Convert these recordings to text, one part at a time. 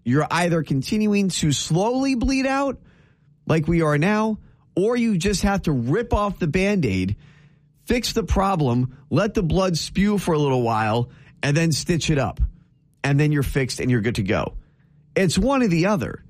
You're either continuing to slowly bleed out like we are now, or you just have to rip off the Band-Aid, fix the problem, let the blood spew for a little while, and then stitch it up. And then you're fixed and you're good to go. It's one or the other.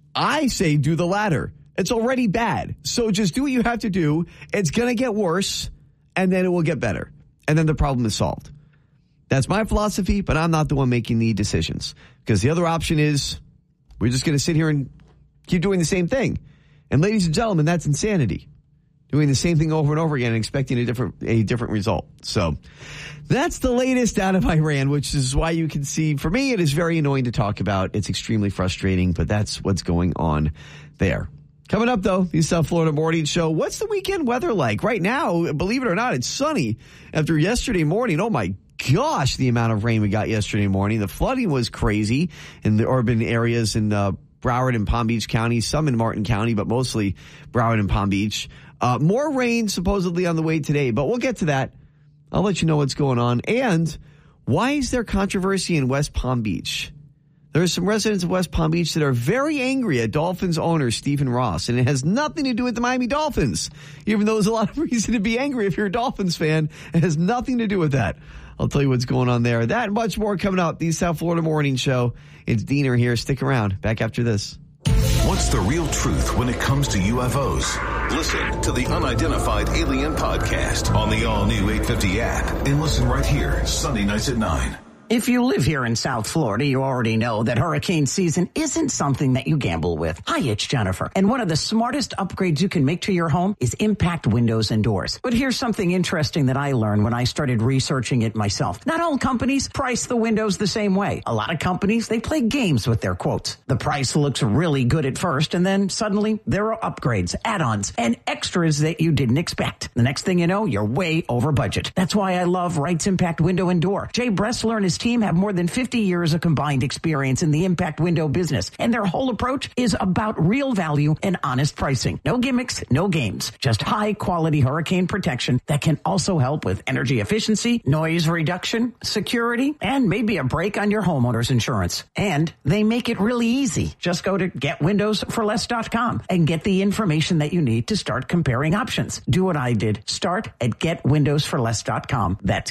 I say do the latter. It's already bad. So just do what you have to do. It's going to get worse, and then it will get better. And then the problem is solved. That's my philosophy, but I'm not the one making the decisions. Because the other option is we're just going to sit here and keep doing the same thing. And ladies and gentlemen, that's insanity. Doing the same thing over and over again and expecting a different result. So that's the latest out of Iran, which is why you can see, for me, it is very annoying to talk about. It's extremely frustrating, but that's what's going on there. Coming up, though, the South Florida Morning Show. What's the weekend weather like? Right now, believe it or not, it's sunny. After yesterday morning, oh my gosh, the amount of rain we got yesterday morning. The flooding was crazy in the urban areas in Broward and Palm Beach County, some in Martin County, but mostly Broward and Palm Beach. More rain supposedly on the way today, but we'll get to that. I'll let you know what's going on. And why is there controversy in West Palm Beach? There are some residents of West Palm Beach that are very angry at Dolphins owner Stephen Ross, and it has nothing to do with the Miami Dolphins, even though there's a lot of reason to be angry if you're a Dolphins fan. It has nothing to do with that. I'll tell you what's going on there. That and much more coming up. The South Florida Morning Show. It's Diener here. Stick around. Back after this. What's the real truth when it comes to UFOs? Listen to the Unidentified Alien Podcast on the all-new 850 app and listen right here, Sunday nights at 9. If you live here in South Florida, you already know that hurricane season isn't something that you gamble with. Hi, it's Jennifer. And one of the smartest upgrades you can make to your home is Impact Windows and Doors. But here's something interesting that I learned when I started researching it myself. Not all companies price the windows the same way. A lot of companies, they play games with their quotes. The price looks really good at first, and then suddenly there are upgrades, add-ons, and extras that you didn't expect. The next thing you know, you're way over budget. That's why I love Wright's Impact Window and Door. Jay Bressler and his team have more than 50 years of combined experience in the impact window business, and their whole approach is about real value and honest pricing. No gimmicks, no games, just high quality hurricane protection that can also help with energy efficiency, noise reduction, security, and maybe a break on your homeowner's insurance. And they make it really easy. Just go to getwindowsforless.com and get the information that you need to start comparing options. Do what I did. Start at getwindowsforless.com. That's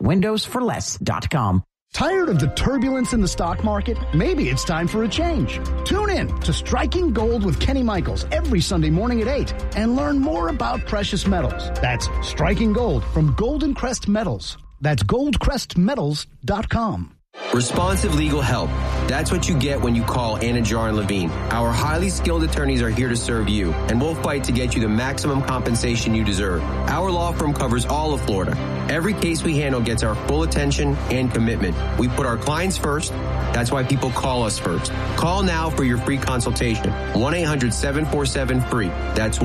getwindowsforless.com. Tired of the turbulence in the stock market? Maybe it's time for a change. Tune in to Striking Gold with Kenny Michaels every Sunday morning at 8 and learn more about precious metals. That's Striking Gold from Golden Crest Metals. That's goldcrestmetals.com. Responsive legal help. That's what you get when you call Anajar and Levine. Our highly skilled attorneys are here to serve you, and we'll fight to get you the maximum compensation you deserve. Our law firm covers all of Florida. Every case we handle gets our full attention and commitment. We put our clients first. That's why people call us first. Call now for your free consultation. 1-800-747-FREE. That's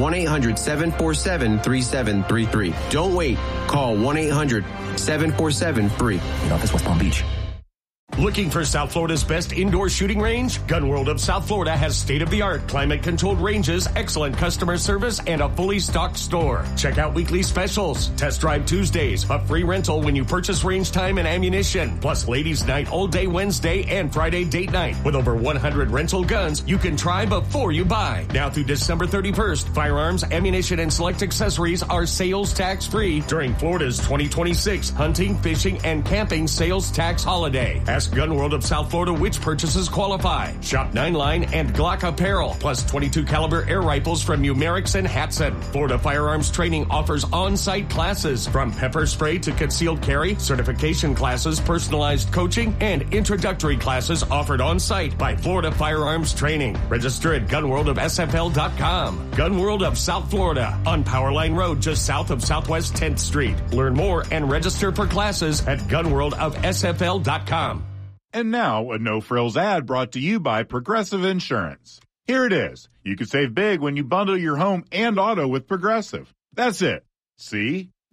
1-800-747-3733. Don't wait. Call 1-800-747-FREE. The office, West Palm Beach. Looking for South Florida's best indoor shooting range? Gun World of South Florida has state-of-the-art climate-controlled ranges, excellent customer service, and a fully stocked store. Check out weekly specials, test drive Tuesdays, a free rental when you purchase range time and ammunition, plus ladies' night all day Wednesday and Friday date night. With over 100 rental guns, you can try before you buy. Now through December 31st, firearms, ammunition, and select accessories are sales tax-free during Florida's 2026 hunting, fishing, and camping sales tax holiday. Ask Gun World of South Florida which purchases qualify. Shop 9-line and Glock apparel, plus 22 caliber air rifles from Umerix and Hatson. Florida Firearms Training offers on-site classes from pepper spray to concealed carry, certification classes, personalized coaching, and introductory classes offered on-site by Florida Firearms Training. Register at gunworldofsfl.com. Gun World of South Florida on Powerline Road just south of Southwest 10th Street. Learn more and register for classes at gunworldofsfl.com. And now, a no-frills ad brought to you by Progressive Insurance. Here it is. You can save big when you bundle your home and auto with Progressive. That's it. See?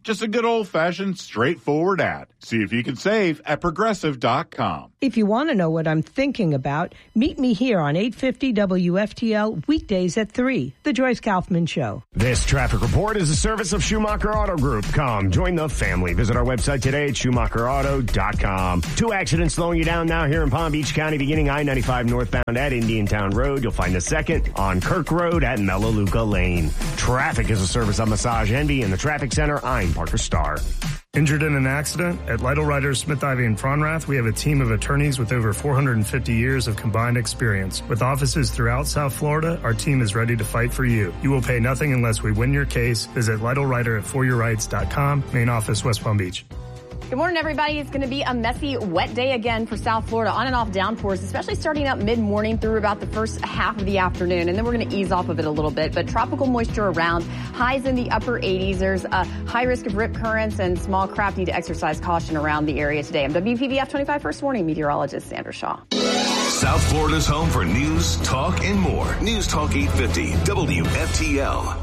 Just a good old-fashioned, straightforward ad. See if you can save at Progressive.com. If you want to know what I'm thinking about, meet me here on 850 WFTL weekdays at 3, The Joyce Kaufman Show. This traffic report is a service of Schumacher Auto Group. Come, join the family. Visit our website today at SchumacherAuto.com. 2 accidents slowing you down now here in Palm Beach County, beginning I-95 northbound at Indiantown Road. You'll find the second on Kirk Road at Melaleuca Lane. Traffic is a service of Massage Envy in the Traffic Center. I'm Parker Starr. Injured in an accident? At Lytle Writers, Smith, Ivy, and Fronrath, we have a team of attorneys with over 450 years of combined experience. With offices throughout South Florida, our team is ready to fight for you. You will pay nothing unless we win your case. Visit Lytle Writer at foryourrights.com, main office, West Palm Beach. Good morning, everybody. It's going to be a messy, wet day again for South Florida. On and off downpours, especially starting up mid-morning through about the first half of the afternoon. And then we're going to ease off of it a little bit. But tropical moisture around, highs in the upper 80s. There's a high risk of rip currents and small craft. Need to exercise caution around the area today. I'm WPVF 25 First Warning meteorologist Sandra Shaw. South Florida's home for news, talk, and more. News Talk 850 WFTL.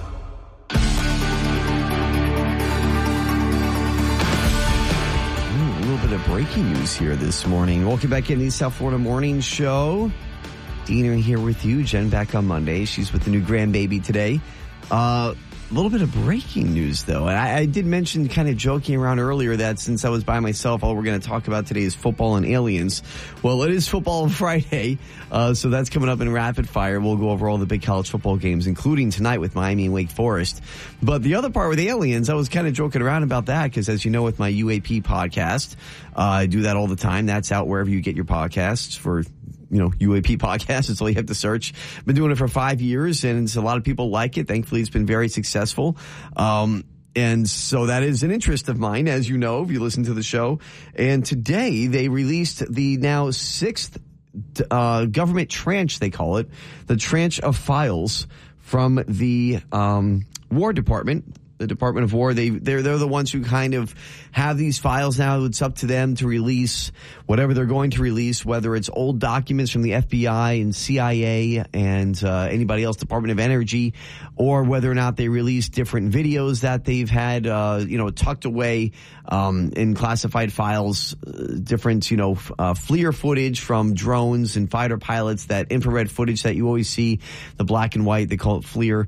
A little bit of breaking news here this morning. Welcome back into the South Florida Morning Show. Dina here with you. Jen back on Monday. She's with the new grandbaby today. A little bit of breaking news, though. And I did mention, kind of joking around earlier, that since I was by myself, all we're going to talk about today is football and aliens. Well, it is Football Friday, so that's coming up in rapid fire. We'll go over all the big college football games, including tonight with Miami and Wake Forest. But the other part with aliens, I was kind of joking around about that because, as you know, with my UAP podcast, I do that all the time. That's out wherever you get your podcasts for UAP podcast. It's all you have to search. Been doing it for 5 years, and a lot of people like it. Thankfully, it's been very successful. And so that is an interest of mine, as you know, if you listen to the show. And today they released the now 6th government tranche, they call it, the tranche of files from the War Department. The Department of War, they're the ones who kind of have these files now. It's up to them to release whatever they're going to release, whether it's old documents from the FBI and CIA and anybody else, Department of Energy, or whether or not they release different videos that they've had, tucked away in classified files, different, FLIR footage from drones and fighter pilots, that infrared footage that you always see, the black and white, they call it FLIR.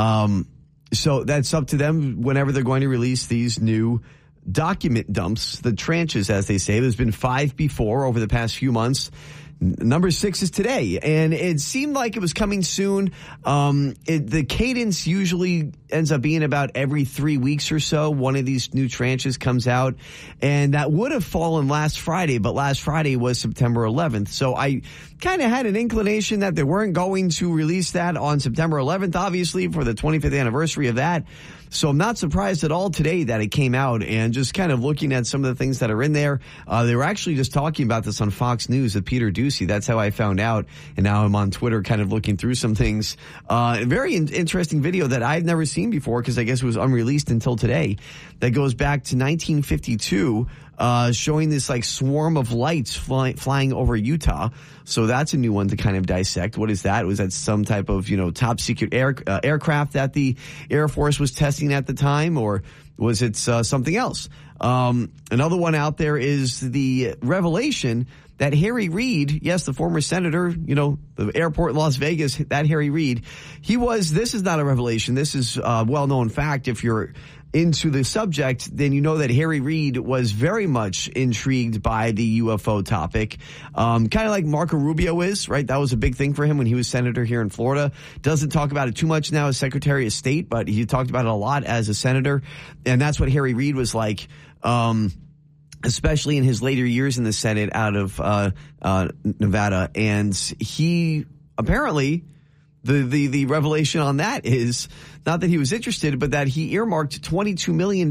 So that's up to them whenever they're going to release these new document dumps, the tranches, as they say. There's been 5 before over the past few months. Number 6 is today, and it seemed like it was coming soon. The cadence usually ends up being about every 3 weeks or so. One of these new tranches comes out, and that would have fallen last Friday, but last Friday was September 11th. So I kind of had an inclination that they weren't going to release that on September 11th, obviously, for the 25th anniversary of that. So I'm not surprised at all today that it came out, and just kind of looking at some of the things that are in there. They were actually just talking about this on Fox News with Peter Doocy. That's how I found out. And now I'm on Twitter kind of looking through some things. A very interesting video that I've never seen before, because I guess it was unreleased until today, that goes back to 1952. Showing this like swarm of lights flying over Utah. So that's a new one to kind of dissect. What is that? Was that some type of, top secret aircraft that the Air Force was testing at the time, or was it something else? Another one out there is the revelation that Harry Reid, yes, the former senator, the airport in Las Vegas, that Harry Reid, this is not a revelation. This is a well-known fact. If you're into the subject, then you know that Harry Reid was very much intrigued by the UFO topic. Kind of like Marco Rubio is, right? That was a big thing for him when he was senator here in Florida. Doesn't talk about it too much now as Secretary of State, but he talked about it a lot as a senator. And that's what Harry Reid was like, especially in his later years in the Senate out of Nevada. And he apparently, the revelation on that is not that he was interested, but that he earmarked $22 million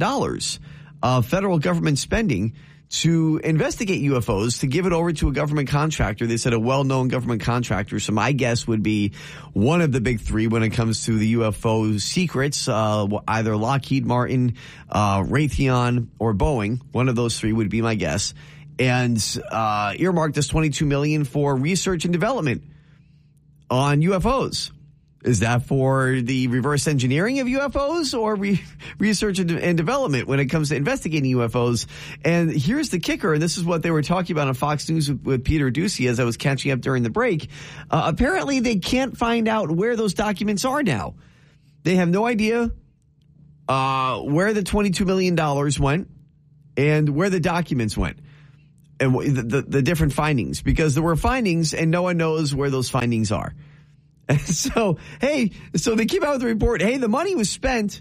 of federal government spending to investigate UFOs, to give it over to a government contractor. They said a well-known government contractor. So my guess would be one of the big 3 when it comes to the UFO secrets, either Lockheed Martin, Raytheon, or Boeing. One of those 3 would be my guess. And earmarked this $22 million for research and development on UFOs. Is that for the reverse engineering of UFOs or research and development when it comes to investigating UFOs? And here's the kicker, and this is what they were talking about on Fox News with Peter Doocy as I was catching up during the break. Apparently, they can't find out where those documents are now. They have no idea where the $22 million went and where the documents went and the different findings, because there were findings and no one knows where those findings are. So they came out with a report. Hey, the money was spent.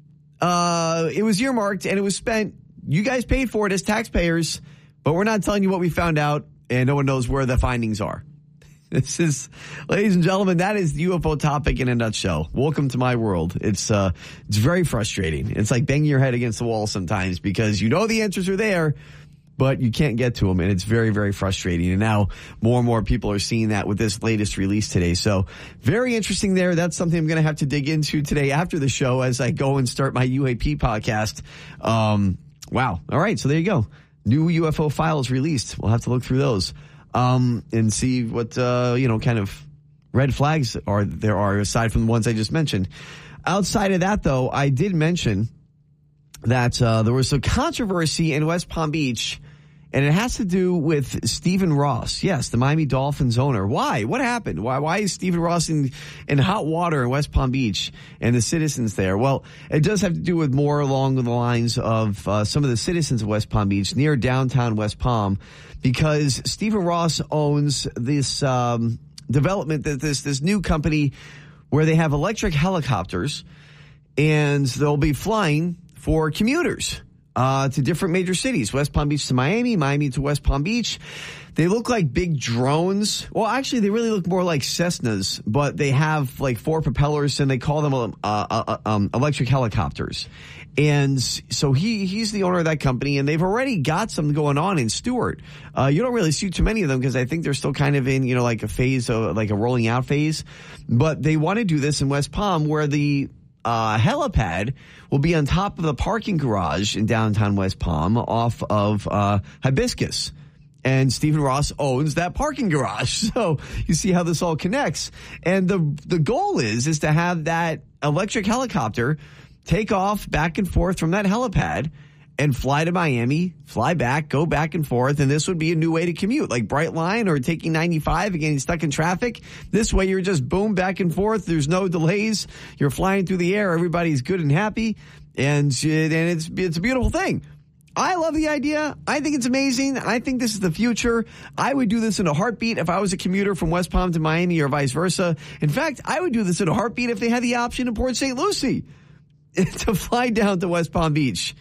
It was earmarked and it was spent. You guys paid for it as taxpayers, but we're not telling you what we found out, and no one knows where the findings are. This is, ladies and gentlemen, that is the UFO topic in a nutshell. Welcome to my world. It's very frustrating. It's like banging your head against the wall sometimes because you know the answers are there, but you can't get to them, and it's very, very frustrating. And now more and more people are seeing that with this latest release today. So very interesting there. That's something I'm going to have to dig into today after the show as I go and start my UAP podcast. Wow. All right. So there you go. New UFO files released. We'll have to look through those and see what, kind of red flags there are aside from the ones I just mentioned. Outside of that, though, I did mention that there was some controversy in West Palm Beach, and it has to do with Stephen Ross. Yes, the Miami Dolphins owner. Why? What happened? Why is Stephen Ross in hot water in West Palm Beach and the citizens there? Well, it does have to do with more along the lines of some of the citizens of West Palm Beach near downtown West Palm, because Stephen Ross owns this development, this new company where they have electric helicopters, and they'll be flying for commuters to different major cities, West Palm Beach to Miami, Miami to West Palm Beach. They look like big drones. Well, actually, they really look more like Cessnas, but they have like 4 propellers, and they call them electric helicopters. And so he's the owner of that company, and they've already got some going on in Stewart. You don't really see too many of them because I think they're still kind of in, like a phase, like a rolling out phase. But they want to do this in West Palm, where the helipad will be on top of the parking garage in downtown West Palm off of Hibiscus. And Stephen Ross owns that parking garage. So you see how this all connects. And the goal is to have that electric helicopter take off back and forth from that helipad and fly to Miami, fly back, go back and forth. And this would be a new way to commute, like Brightline or taking 95 and getting stuck in traffic. This way you're just boom back and forth. There's no delays. You're flying through the air. Everybody's good and happy. And it's a beautiful thing. I love the idea. I think it's amazing. I think this is the future. I would do this in a heartbeat if I was a commuter from West Palm to Miami or vice versa. In fact, I would do this in a heartbeat if they had the option in Port St. Lucie to fly down to West Palm Beach.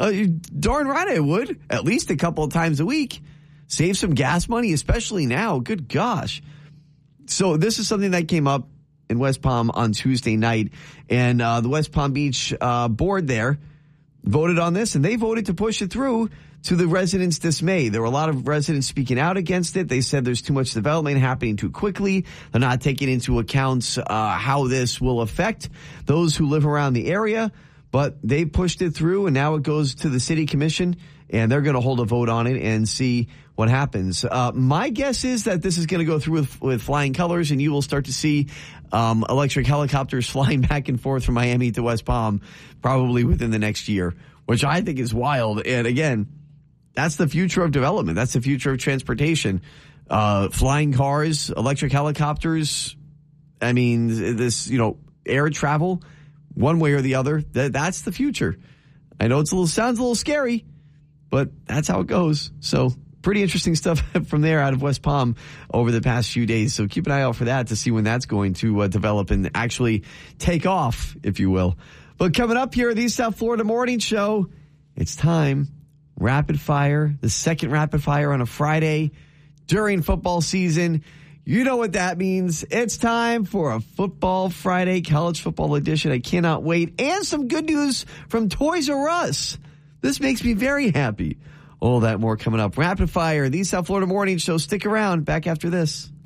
Darn right I would, at least a couple of times a week. Save some gas money, especially now. Good gosh. So this is something that came up in West Palm on Tuesday night, and the West Palm Beach board there voted on this, and they voted to push it through to the residents' dismay. There were a lot of residents speaking out against it. They said there's too much development happening too quickly. They're not taking into account how this will affect those who live around the area. But they pushed it through, and now it goes to the city commission, and they're going to hold a vote on it and see what happens. My guess is that this is going to go through with flying colors, and you will start to see electric helicopters flying back and forth from Miami to West Palm probably within the next year, which I think is wild. And again, that's the future of development. That's the future of transportation. Flying cars, electric helicopters. I mean, this, air travel, one way or the other. That's the future. I know sounds a little scary, but that's how it goes. So pretty interesting stuff from there out of West Palm over the past few days. So keep an eye out for that to see when that's going to develop and actually take off, if you will. But coming up here, the South Florida Morning Show, it's time. Rapid fire, the second rapid fire on a Friday during football season. You know what that means. It's time for a Football Friday, college football edition. I cannot wait. And some good news from Toys R Us. This makes me very happy. All that more coming up. Rapid fire, the South Florida Morning Show. Stick around. Back after this.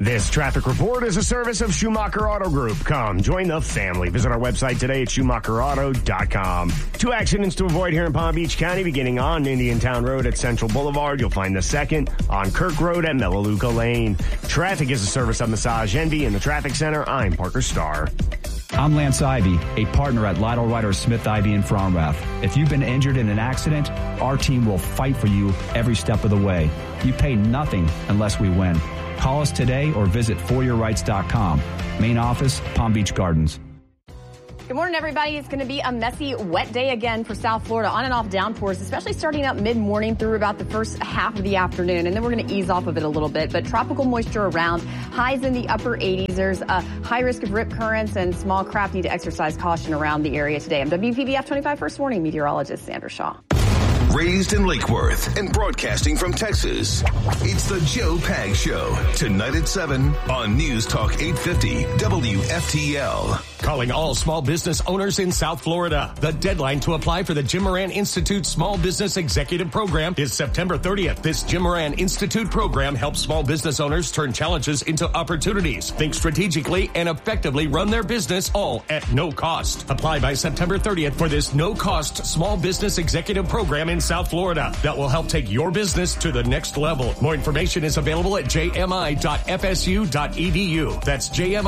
This traffic report is a service of Schumacher Auto Group. Come, join the family. Visit our website today at SchumacherAuto.com. 2 accidents to avoid here in Palm Beach County, beginning on Indiantown Road at Central Boulevard. You'll find the second on Kirk Road at Melaleuca Lane. Traffic is a service of Massage Envy in the Traffic Center. I'm Parker Starr. I'm Lance Ivy, a partner at Lytle Ryder Smith Ivy in Fromrath. If you've been injured in an accident, our team will fight for you every step of the way. You pay nothing unless we win. Call us today or visit foryourrights.com. Main office, Palm Beach Gardens. Good morning, everybody. It's going to be a messy, wet day again for South Florida. On and off downpours, especially starting up mid-morning through about the first half of the afternoon. And then we're going to ease off of it a little bit. But tropical moisture around, highs in the upper 80s. There's a high risk of rip currents and small craft. Need to exercise caution around the area today. I'm WPBF 25 First Warning meteorologist Sandra Shaw. Raised in Lake Worth and broadcasting from Texas, it's the Joe Pag Show. Tonight at 7 on News Talk 850 WFTL. Calling all small business owners in South Florida. The deadline to apply for the Jim Moran Institute Small Business Executive Program is September 30th. This Jim Moran Institute program helps small business owners turn challenges into opportunities, think strategically, and effectively run their business all at no cost. Apply by September 30th for this no-cost small business executive program in South Florida that will help take your business to the next level. More information is available at jmi.fsu.edu. That's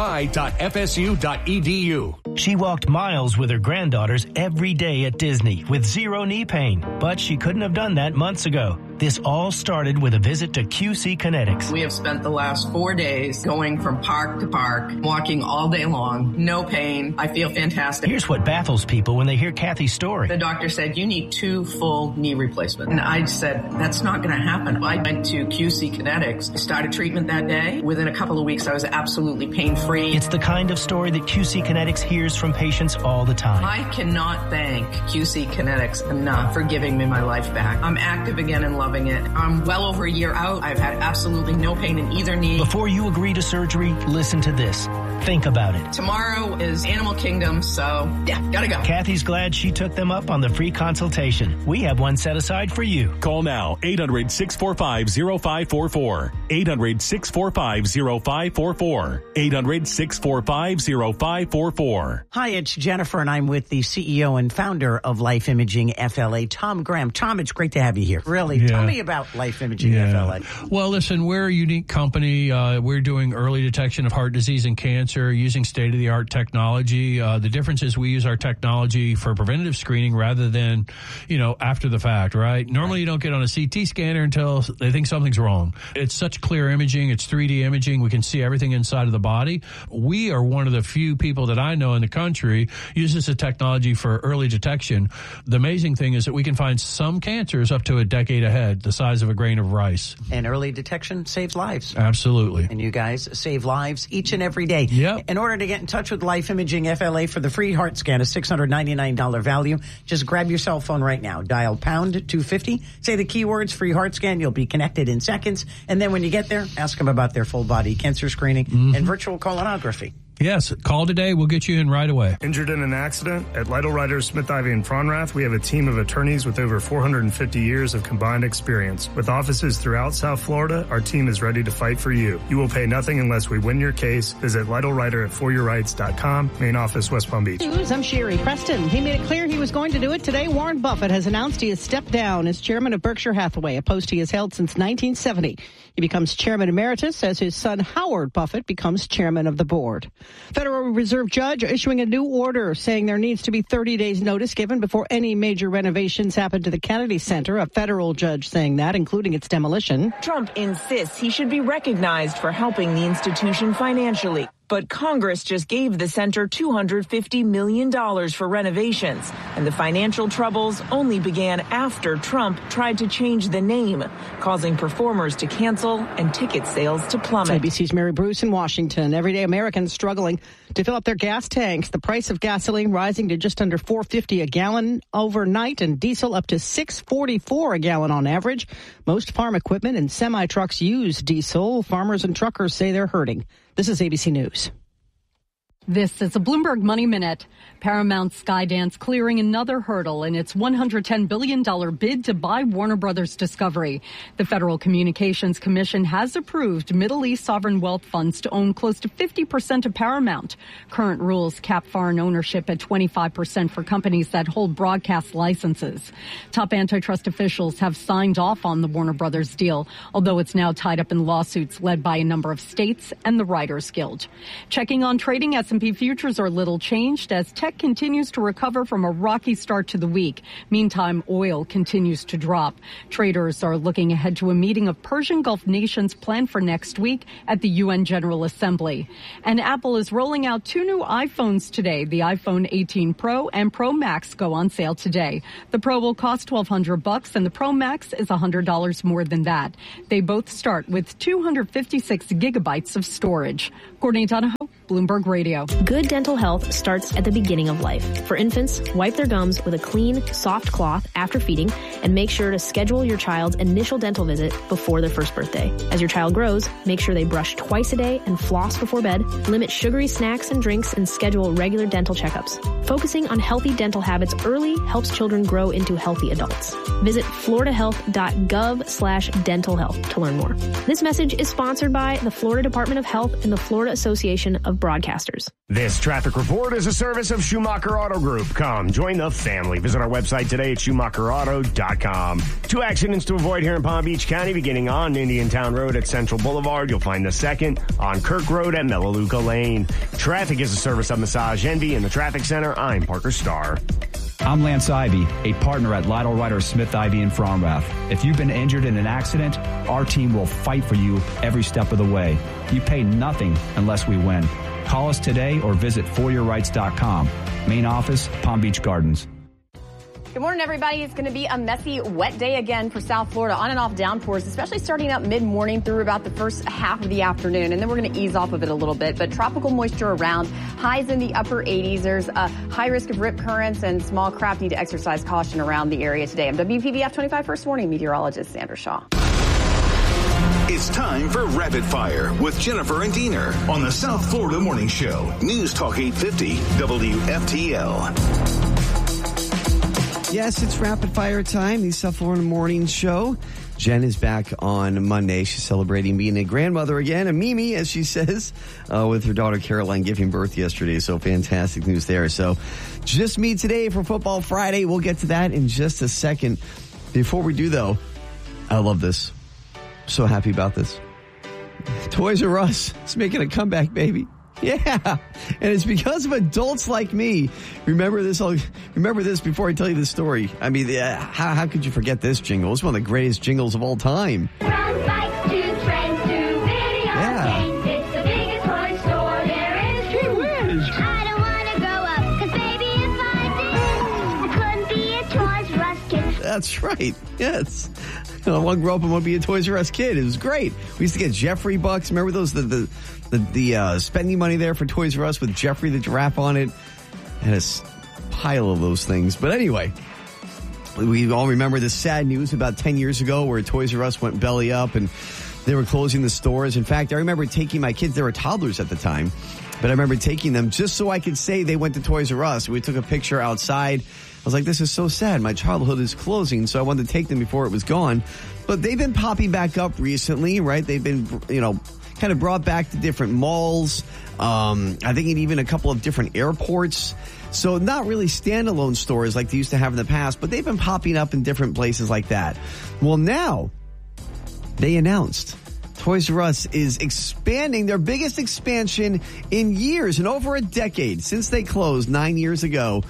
jmi.fsu.edu. She walked miles with her granddaughters every day at Disney with zero knee pain, but she couldn't have done that months ago. This all started with a visit to QC Kinetics. We have spent the last 4 days going from park to park, walking all day long, no pain. I feel fantastic. Here's what baffles people when they hear Kathy's story. The doctor said, you need 2 full knee replacements. And I said, that's not going to happen. I went to QC Kinetics, started treatment that day. Within a couple of weeks, I was absolutely pain-free. It's the kind of story that QC Kinetics hears from patients all the time. I cannot thank QC Kinetics enough for giving me my life back. I'm active again and loving it. I'm well over a year out. I've had absolutely no pain in either knee. Before you agree to surgery, listen to this. Think about it. Tomorrow is Animal Kingdom, so yeah, gotta go. Kathy's glad she took them up on the free consultation. We have one set aside for you. Call now, 800-645-0544. 800-645-0544. 800-645-0544. Hi, it's Jennifer, and I'm with the CEO and founder of Life Imaging FLA, Tom Graham. Tom, it's great to have you here. Really, tell me about Life Imaging FLA. Well, listen, we're a unique company. We're doing early detection of heart disease and cancer using state-of-the-art technology. The difference is we use our technology for preventative screening rather than, after the fact, right? Normally you don't get on a CT scanner until they think something's wrong. It's such clear imaging. It's 3D imaging. We can see everything inside of the body. We are one of the few people that I know in the country uses the technology for early detection. The amazing thing is that we can find some cancers up to a decade ahead, the size of a grain of rice. And early detection saves lives. Absolutely. And you guys save lives each and every day. Yep. In order to get in touch with Life Imaging FLA for the free heart scan, a $699 value, just grab your cell phone right now. Dial pound 250. Say the keywords free heart scan. You'll be connected in seconds. And then when you get there, ask them about their full body cancer screening and virtual colonography. Yes, call today. We'll get you in right away. Injured in an accident? At Lytle Ryder Smith Ivy in Fromrath, we have a team of attorneys with over 450 years of combined experience. With offices throughout South Florida, our team is ready to fight for you. You will pay nothing unless we win your case. Visit Lytle Ryder at foryourrights.com. Main office, West Palm Beach. News, I'm Sherry Preston. He made it clear he was going to do it today. Warren Buffett has announced he has stepped down as chairman of Berkshire Hathaway, a post he has held since 1970. He becomes chairman emeritus as his son Howard Buffett becomes chairman of the board. Federal Reserve judge issuing a new order saying there needs to be 30 days notice given before any major renovations happen to the Kennedy Center. A federal judge saying that, including its demolition. Trump insists he should be recognized for helping the institution financially. But Congress just gave the center $250 million for renovations, and the financial troubles only began after Trump tried to change the name, causing performers to cancel and ticket sales to plummet. ABC's Mary Bruce in Washington. Everyday Americans struggling to fill up their gas tanks. The price of gasoline rising to just under $4.50 a gallon overnight, and diesel up to $6.44 a gallon on average. Most farm equipment and semi-trucks use diesel. Farmers and truckers say they're hurting. This is ABC News. This is a Bloomberg Money Minute. Paramount Skydance clearing another hurdle in its $110 billion bid to buy Warner Brothers Discovery. The Federal Communications Commission has approved Middle East sovereign wealth funds to own close to 50% of Paramount. Current rules cap foreign ownership at 25% for companies that hold broadcast licenses. Top antitrust officials have signed off on the Warner Brothers deal, although it's now tied up in lawsuits led by a number of states and the Writers Guild. Checking on trading, S&P futures are little changed as tech continues to recover from a rocky start to the week. Meantime, oil continues to drop. Traders are looking ahead to a meeting of Persian Gulf nations planned for next week at the UN General Assembly. And Apple is rolling out 2 new iPhones today. The iPhone 18 Pro and Pro Max go on sale today. The Pro will cost $1,200 and the Pro Max is $100 more than that. They both start with 256 gigabytes of storage. Courtney Donahoe, Bloomberg Radio. Good dental health starts at the beginning of life. For infants, wipe their gums with a clean, soft cloth after feeding and make sure to schedule your child's initial dental visit before their first birthday. As your child grows, make sure they brush twice a day and floss before bed, limit sugary snacks and drinks, and schedule regular dental checkups. Focusing on healthy dental habits early helps children grow into healthy adults. Visit floridahealth.gov/dental health to learn more. This message is sponsored by the Florida Department of Health and the Florida Association of Broadcasters. This traffic report is a service of Schumacher Auto Group. Come, join the family. Visit our website today at SchumacherAuto.com. 2 accidents to avoid here in Palm Beach County, beginning on Indiantown Road at Central Boulevard. You'll find the second on Kirk Road at Melaleuca Lane. Traffic is a service of Massage Envy in the Traffic Center. I'm Parker Starr. I'm Lance Ivy, a partner at Lytle Ryder Smith Ivy in Fromrath. If you've been injured in an accident, our team will fight for you every step of the way. You pay nothing unless we win. Call us today or visit foryourrights.com. Main office, Palm Beach Gardens. Good morning, everybody. It's going to be a messy, wet day again for South Florida. On and off downpours, especially starting up mid-morning through about the first half of the afternoon. And then we're going to ease off of it a little bit. But tropical moisture around, highs in the upper 80s. There's a high risk of rip currents and small craft. Need to exercise caution around the area today. I'm WPVF 25 First Warning meteorologist Sandra Shaw. It's time for Rapid Fire with Jennifer and Diener on the South Florida Morning Show. News Talk 850 WFTL. Yes, it's rapid fire time, the South Florida Morning Show. Jen is back on Monday. She's celebrating being a grandmother again, a Mimi, as she says, with her daughter Caroline giving birth yesterday. So fantastic news there. So just me today for Football Friday. We'll get to that in just a second. Before we do, though, I love this. So happy about this. Toys R Us is making a comeback, baby. Yeah, and it's because of adults like me. Remember this before I tell you this story. I mean, how could you forget this jingle? It's one of the greatest jingles of all time. From bikes to trends to video games, it's the biggest toy store there is. Gee whiz! I don't want to grow up, 'cause baby, if I couldn't be a Toys R Us kid. That's right, yes. I want to grow up and want to be a Toys R Us kid. It was great. We used to get Jeffrey bucks. Remember those, the spending money there for Toys R Us with Jeffrey the giraffe on it? And a pile of those things. But anyway, we all remember this sad news about 10 years ago where Toys R Us went belly up and they were closing the stores. In fact, I remember taking my kids, they were toddlers at the time, but I remember taking them just so I could say they went to Toys R Us. We took a picture outside. I was like, this is so sad. My childhood is closing, so I wanted to take them before it was gone. But they've been popping back up recently, right? They've been, kind of brought back to different malls. I think even a couple of different airports. So not really standalone stores like they used to have in the past, but they've been popping up in different places like that. Well, now they announced Toys R Us is expanding, their biggest expansion in years, in over a decade since they closed 9 years ago.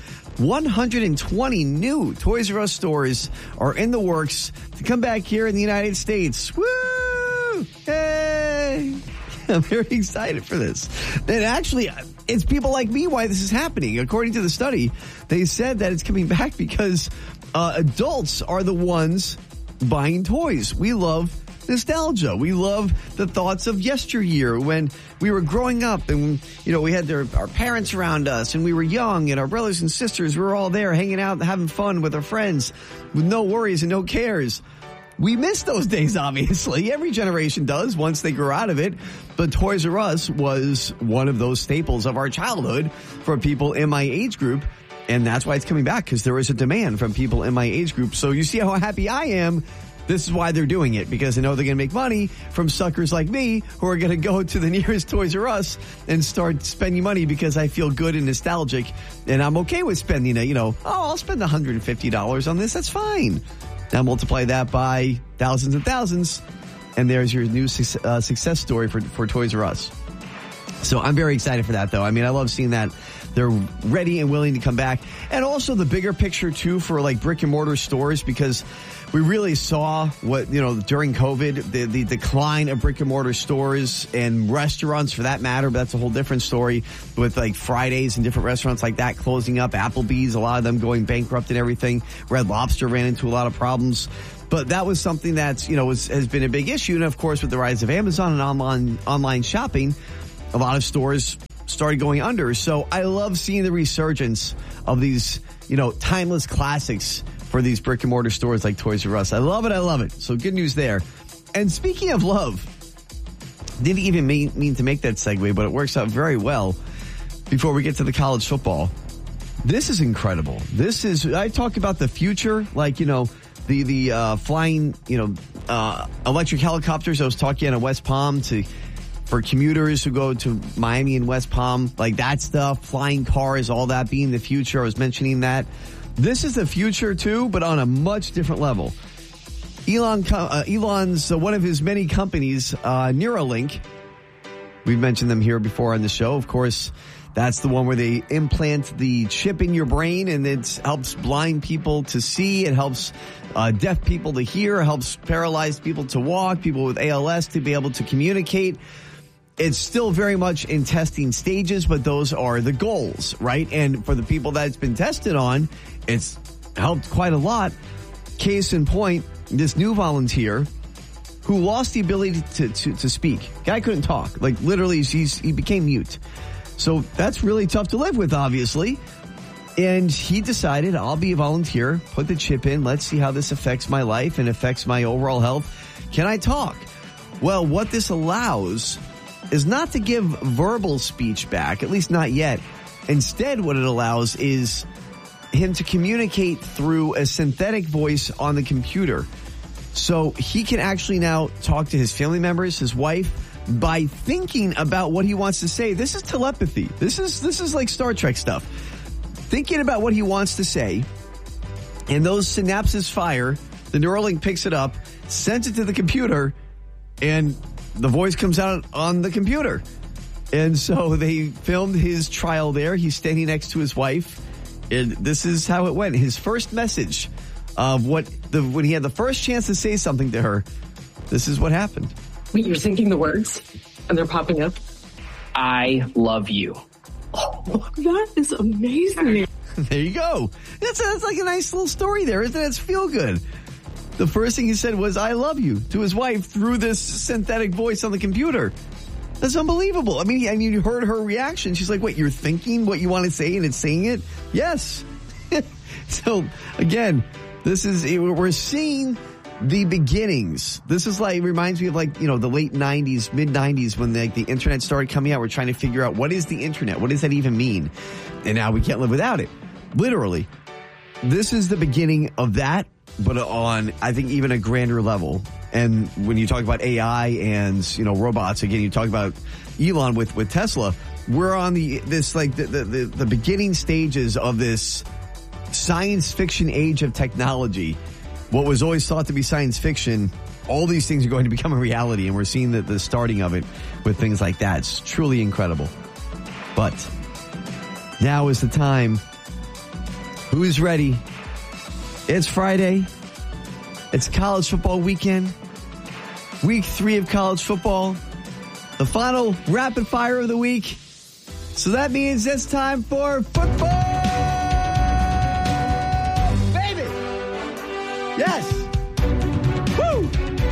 120 new Toys R Us stores are in the works to come back here in the United States. Woo! Hey! I'm very excited for this. And actually, it's people like me why this is happening. According to the study, they said that it's coming back because adults are the ones buying toys. We love nostalgia. We love the thoughts of yesteryear when we were growing up and, we had our parents around us and we were young and our brothers and sisters were all there hanging out and having fun with our friends with no worries and no cares. We miss those days, obviously. Every generation does once they grow out of it. But Toys R Us was one of those staples of our childhood for people in my age group. And that's why it's coming back, because there is a demand from people in my age group. So you see how happy I am. This is why they're doing it, because they know they're going to make money from suckers like me who are going to go to the nearest Toys R Us and start spending money because I feel good and nostalgic. And I'm okay with spending I'll spend $150 on this. That's fine. Now multiply that by thousands and thousands, and there's your new success story for Toys R Us. So I'm very excited for that, though. I mean, I love seeing that they're ready and willing to come back. And also the bigger picture, too, for like brick and mortar stores, because we really saw what, during COVID, the decline of brick and mortar stores and restaurants for that matter. But that's a whole different story with like Fridays and different restaurants like that closing up. Applebee's, a lot of them going bankrupt and everything. Red Lobster ran into a lot of problems. But that was something that's, has been a big issue. And of course, with the rise of Amazon and online shopping, a lot of stores started going under. So I love seeing the resurgence of these, timeless classics for these brick and mortar stores like Toys R Us. I love it. I love it. So good news there. And speaking of love, didn't even mean to make that segue, but it works out very well before we get to the college football. This is incredible. I talk about the future, like, the flying, electric helicopters. I was talking at West Palm for commuters who go to Miami and West Palm, like that stuff, flying cars, all that being the future. I was mentioning that. This is the future too, but on a much different level. Elon's one of his many companies, Neuralink. We've mentioned them here before on the show. Of course, that's the one where they implant the chip in your brain, and it helps blind people to see. It helps deaf people to hear. It helps paralyzed people to walk, people with ALS to be able to communicate. It's still very much in testing stages, but those are the goals, right? And for the people that it's been tested on, it's helped quite a lot. Case in point, this new volunteer who lost the ability to speak. Guy couldn't talk. Like literally, he became mute. So that's really tough to live with, obviously. And he decided, I'll be a volunteer, put the chip in, let's see how this affects my life and affects my overall health. Can I talk? Well, what this allows is not to give verbal speech back, at least not yet. Instead, what it allows is him to communicate through a synthetic voice on the computer. So he can actually now talk to his family members, his wife, by thinking about what he wants to say. This is telepathy. This is like Star Trek stuff. Thinking about what he wants to say, and those synapses fire, the Neuralink picks it up, sends it to the computer, and the voice comes out on the computer. And so they filmed his trial there. He's standing next to his wife, and this is how it went. His first message of when he had the first chance to say something to her, this is what happened. Wait, you're thinking the words and they're popping up? I love you. Oh, that is amazing. There you go. That's like a nice little story there, isn't it? It's feel good. The first thing he said was, I love you, to his wife through this synthetic voice on the computer. That's unbelievable. I mean, you heard her reaction. She's like, wait, you're thinking what you want to say and it's saying it? Yes. So, again, we're seeing the beginnings. This is like, reminds me of like, the late 90s, mid 90s when the internet started coming out. We're trying to figure out, what is the internet? What does that even mean? And now we can't live without it. Literally. This is the beginning of that, but on, I think, even a grander level. And when you talk about AI and, robots, again, you talk about Elon with Tesla, we're on the beginning stages of this science fiction age of technology. What was always thought to be science fiction, all these things are going to become a reality, and we're seeing the starting of it with things like that. It's truly incredible. But now is the time. Who's ready? It's Friday. It's college football weekend. Week 3 of college football. The final rapid fire of the week. So that means it's time for football! Yes! Woo!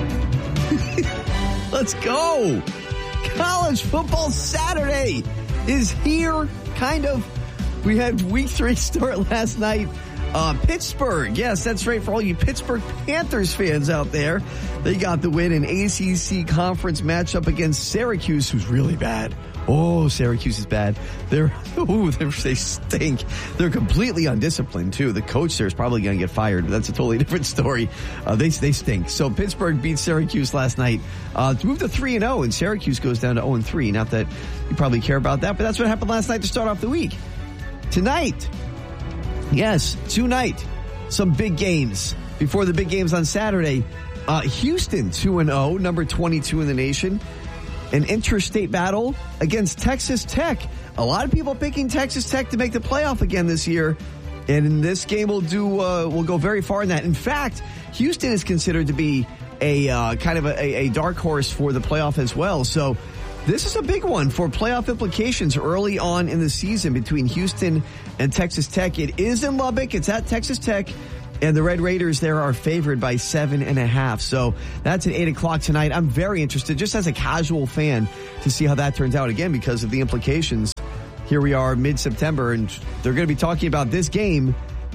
Let's go! College football Saturday is here, kind of. We had week 3 start last night. Pittsburgh, yes, that's right. For all you Pittsburgh Panthers fans out there, they got the win in ACC conference matchup against Syracuse, who's really bad. Oh, Syracuse is bad. They stink. They're completely undisciplined, too. The coach there is probably going to get fired, but that's a totally different story. They stink. So Pittsburgh beat Syracuse last night to move to 3-0, and Syracuse goes down to 0-3. Not that you probably care about that, but that's what happened last night to start off the week. Tonight, some big games. Before the big games on Saturday, Houston 2-0, number 22 in the nation. An interstate battle against Texas Tech. A lot of people picking Texas Tech to make the playoff again this year. And in this game, we'll go very far in that. In fact, Houston is considered to be a kind of a dark horse for the playoff as well. So this is a big one for playoff implications early on in the season between Houston and Texas Tech. It is in Lubbock. It's at Texas Tech. And the Red Raiders there are favored by 7.5. So that's at 8 o'clock tonight. I'm very interested, just as a casual fan, to see how that turns out again because of the implications. Here we are mid-September, and they're going to be talking about this game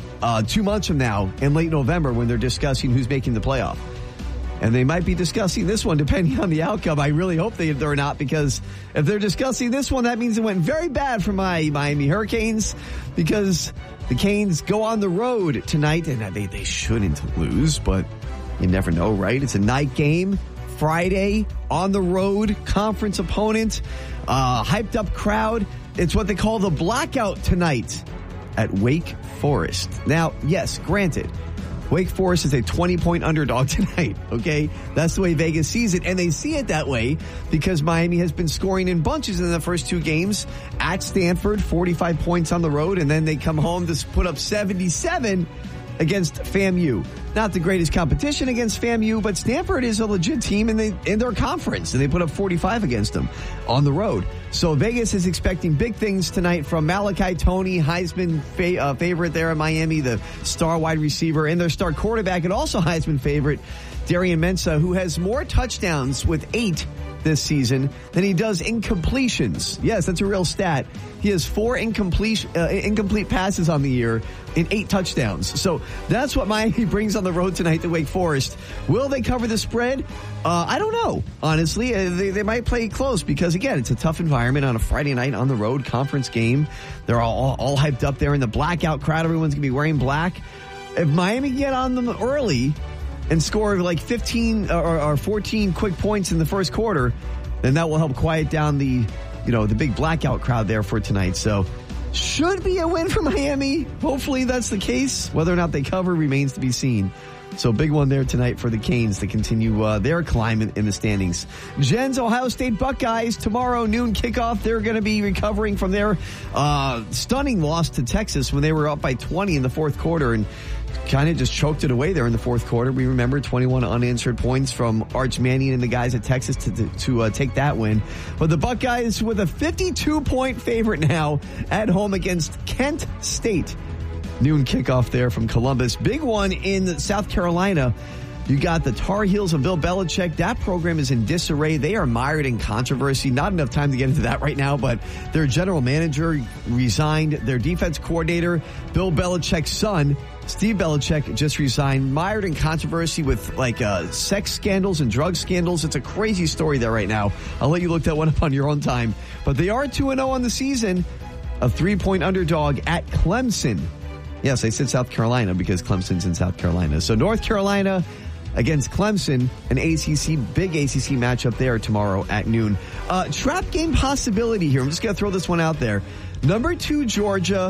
2 months from now in late November when they're discussing who's making the playoff. And they might be discussing this one depending on the outcome. I really hope they're not, because if they're discussing this one, that means it went very bad for my Miami Hurricanes, because the Canes go on the road tonight, and they shouldn't lose, but you never know, right? It's a night game, Friday, on the road, conference opponent, hyped up crowd. It's what they call the blackout tonight at Wake Forest. Now, yes, granted, Wake Forest is a 20-point underdog tonight, okay? That's the way Vegas sees it, and they see it that way because Miami has been scoring in bunches in the first two games. At Stanford, 45 points on the road, and then they come home to put up 77 against FAMU. Not the greatest competition against FAMU, but Stanford is a legit team in their conference, and they put up 45 against them on the road. So Vegas is expecting big things tonight from Malachi Toney, Heisman favorite there in Miami, the star wide receiver, and their star quarterback, and also Heisman favorite, Darian Mensah, who has more touchdowns with 8 this season than he does incompletions. Yes, that's a real stat. He has 4 incomplete passes on the year and 8 touchdowns. So that's what Miami brings on the road tonight to Wake Forest. Will they cover the spread? I don't know, honestly. They might play close because, again, it's a tough environment on a Friday night on the road, conference game. They're all hyped up there in the blackout crowd. Everyone's going to be wearing black. If Miami get on them early and score like 15 or 14 quick points in the first quarter, then that will help quiet down the big blackout crowd there for tonight. So should be a win for Miami. Hopefully that's the case. Whether or not they cover remains to be seen. So big one there tonight for the Canes to continue their climb in the standings. Jen's Ohio State Buckeyes tomorrow noon kickoff. They're going to be recovering from their stunning loss to Texas when they were up by 20 in the fourth quarter and kind of just choked it away there in the fourth quarter. We remember 21 unanswered points from Arch Manning and the guys at Texas to take that win. But the Buckeyes with a 52-point favorite now at home against Kent State. Noon kickoff there from Columbus. Big one in South Carolina. You got the Tar Heels and Bill Belichick. That program is in disarray. They are mired in controversy. Not enough time to get into that right now, but their general manager resigned. Their defense coordinator, Bill Belichick's son, Steve Belichick, just resigned. Mired in controversy with sex scandals and drug scandals. It's a crazy story there right now. I'll let you look that one up on your own time. But they are 2-0 on the season. A 3-point underdog at Clemson. Yes, I said South Carolina because Clemson's in South Carolina. So North Carolina against Clemson, an big ACC matchup there tomorrow at noon. Trap game possibility here. I'm just going to throw this one out there. Number 2, Georgia,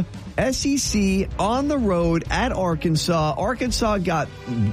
SEC on the road at Arkansas. Arkansas got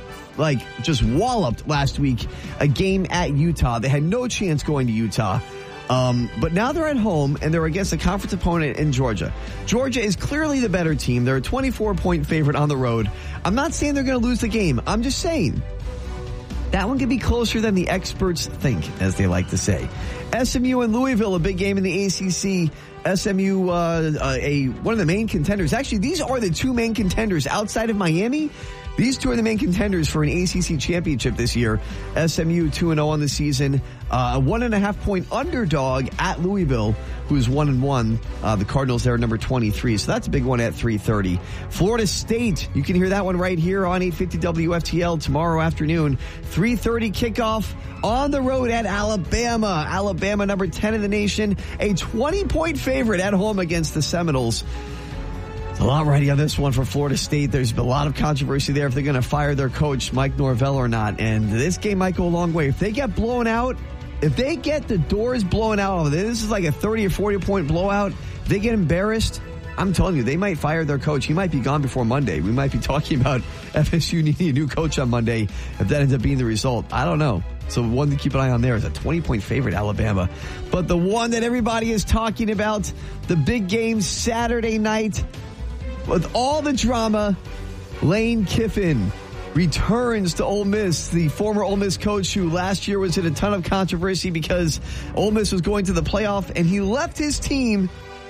just walloped last week, a game at Utah. They had no chance going to Utah. But now they're at home, and they're against a conference opponent in Georgia. Georgia is clearly the better team. They're a 24-point favorite on the road. I'm not saying they're going to lose the game. I'm just saying that one could be closer than the experts think, as they like to say. SMU and Louisville, a big game in the ACC. SMU, one of the main contenders. Actually, these are the 2 main contenders outside of Miami These two are the main contenders for an ACC championship this year. SMU 2-0 on the season. A 1.5-point underdog at Louisville, who's 1-1. The Cardinals there are number 23. So that's a big one at 3:30. Florida State, you can hear that one right here on 850 WFTL tomorrow afternoon. 3:30 kickoff on the road at Alabama. Alabama, number 10 in the nation. A 20-point favorite at home against the Seminoles. A lot riding on this one for Florida State. There's been a lot of controversy there if they're going to fire their coach, Mike Norvell, or not. And this game might go a long way. If they get blown out, if they get the doors blown out of this is like a 30 or 40-point blowout. If they get embarrassed, I'm telling you, they might fire their coach. He might be gone before Monday. We might be talking about FSU needing a new coach on Monday if that ends up being the result. I don't know. So one to keep an eye on there is a 20-point favorite, Alabama. But the one that everybody is talking about, the big game Saturday night, with all the drama, Lane Kiffin returns to Ole Miss, the former Ole Miss coach who last year was in a ton of controversy because Ole Miss was going to the playoff, and he left his team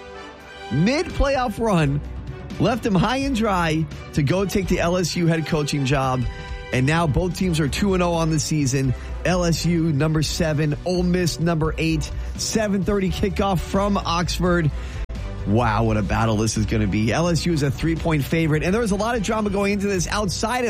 mid-playoff run, left them high and dry to go take the LSU head coaching job. And now both teams are 2-0 on the season. LSU number 7, Ole Miss number 8, 7:30 kickoff from Oxford. Wow, what a battle this is going to be. LSU is a 3-point favorite, and there was a lot of drama going into this outside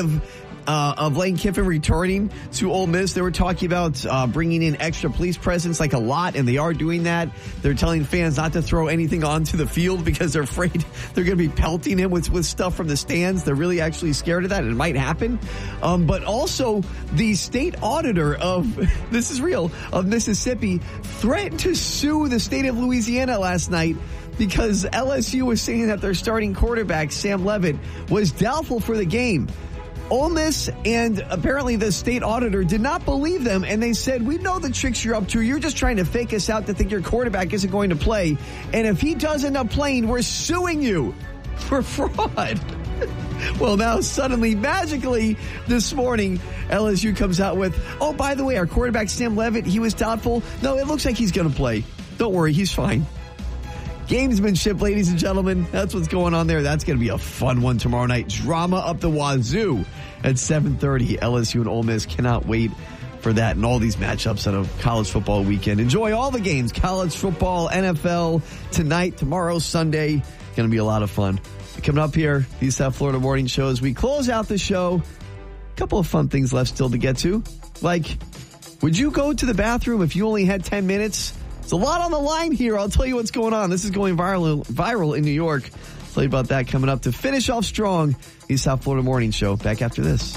of Lane Kiffin returning to Ole Miss. They were talking about bringing in extra police presence, like a lot, and they are doing that. They're telling fans not to throw anything onto the field because they're afraid they're going to be pelting him with stuff from the stands. They're really actually scared of that. It might happen. But also, the state auditor of, this is real, of Mississippi threatened to sue the state of Louisiana last night because LSU was saying that their starting quarterback, Sam Leavitt, was doubtful for the game. Ole Miss and apparently the state auditor did not believe them, and they said, we know the tricks you're up to. You're just trying to fake us out to think your quarterback isn't going to play. And if he does end up playing, we're suing you for fraud. Well, now suddenly, magically, this morning, LSU comes out with, oh, by the way, our quarterback, Sam Leavitt, he was doubtful. No, it looks like he's going to play. Don't worry, he's fine. Gamesmanship, ladies and gentlemen. That's what's going on there. That's going to be a fun one tomorrow night. Drama up the wazoo at 7:30. LSU and Ole Miss. Cannot wait for that and all these matchups on a college football weekend. Enjoy all the games. College football, NFL, tonight, tomorrow, Sunday. Going to be a lot of fun. Coming up here, the South Florida Morning Show. As we close out the show, a couple of fun things left still to get to. Like, would you go to the bathroom if you only had 10 minutes? It's a lot on the line here. I'll tell you what's going on. This is going viral in New York. I'll tell you about that coming up to finish off strong. The South Florida Morning Show. Back after this.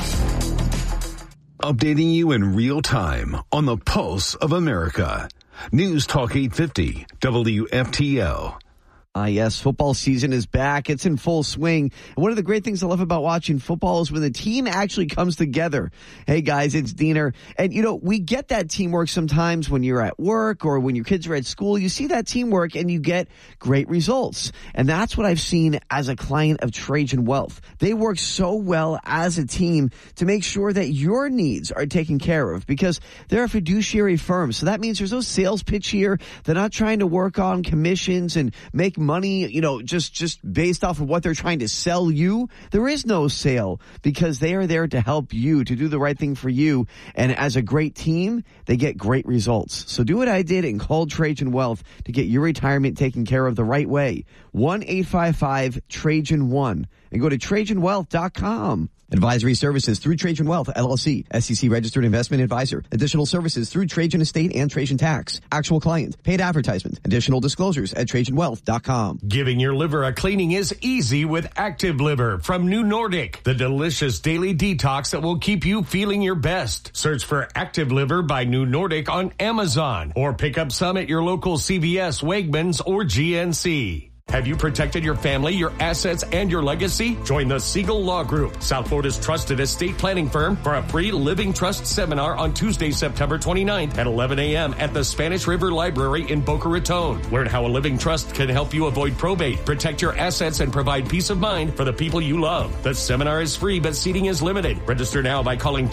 Updating you in real time on the pulse of America. News Talk 850 WFTL. Yes, football season is back. It's in full swing. And one of the great things I love about watching football is when the team actually comes together. Hey, guys, it's Diener. And, you know, we get that teamwork sometimes when you're at work or when your kids are at school. You see that teamwork and you get great results. And that's what I've seen as a client of Trajan Wealth. They work so well as a team to make sure that your needs are taken care of because they're a fiduciary firm. So that means there's no sales pitch here. They're not trying to work on commissions and make money, you know, just based off of what they're trying to sell you. There is no sale because they are there to help you, to do the right thing for you. And as a great team, they get great results. So do what I did and call Trajan Wealth to get your retirement taken care of the right way. 1-855-TRAJAN-1 and go to TrajanWealth.com. Advisory services through Trajan Wealth, LLC, SEC registered investment advisor. Additional services through Trajan Estate and Trajan Tax. Actual client. Paid advertisement. Additional disclosures at TrajanWealth.com. Giving your liver a cleaning is easy with Active Liver from New Nordic, the delicious daily detox that will keep you feeling your best. Search for Active Liver by New Nordic on Amazon or pick up some at your local CVS, Wegmans, or GNC. Have you protected your family, your assets, and your legacy? Join the Siegel Law Group, South Florida's trusted estate planning firm, for a free Living Trust seminar on Tuesday, September 29th at 11 a.m. at the Spanish River Library in Boca Raton. Learn how a living trust can help you avoid probate, protect your assets, and provide peace of mind for the people you love. The seminar is free, but seating is limited. Register now by calling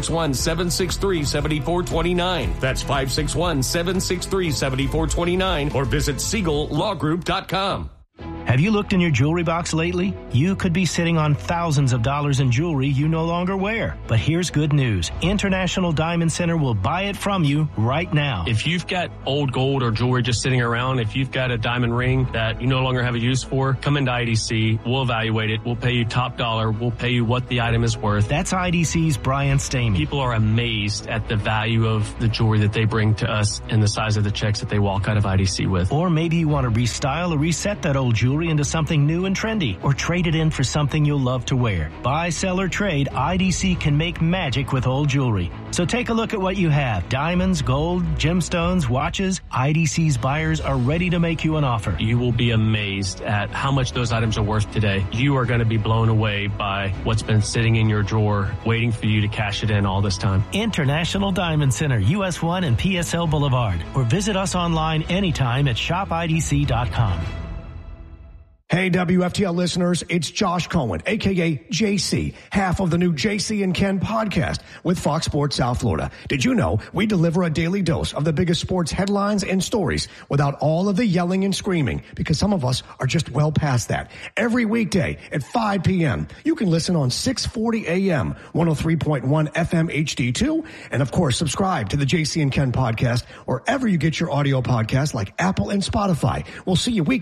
561-763-7429. That's 561-763-7429 or visit SiegelLawGroup.com. Have you looked in your jewelry box lately? You could be sitting on thousands of dollars in jewelry you no longer wear. But here's good news. International Diamond Center will buy it from you right now. If you've got old gold or jewelry just sitting around, if you've got a diamond ring that you no longer have a use for, come into IDC. We'll evaluate it. We'll pay you top dollar. We'll pay you what the item is worth. That's IDC's Brian Stamey. People are amazed at the value of the jewelry that they bring to us and the size of the checks that they walk out of IDC with. Or maybe you want to restyle or reset that old jewelry into something new and trendy, or trade it in for something you'll love to wear. Buy, sell, or trade, IDC can make magic with old jewelry. So take a look at what you have. Diamonds, gold, gemstones, watches. IDC's buyers are ready to make you an offer. You will be amazed at how much those items are worth today. You are going to be blown away by what's been sitting in your drawer, waiting for you to cash it in all this time. International Diamond Center, US 1 and PSL Boulevard. Or visit us online anytime at shopidc.com. Hey, WFTL listeners, it's Josh Cohen, a.k.a. JC, half of the new JC and Ken podcast with Fox Sports South Florida. Did you know we deliver a daily dose of the biggest sports headlines and stories without all of the yelling and screaming? Because some of us are just well past that. Every weekday at 5 p.m., you can listen on 640 a.m., 103.1 FM HD2, and of course, subscribe to the JC and Ken podcast wherever you get your audio podcasts like Apple and Spotify. We'll see you weekdays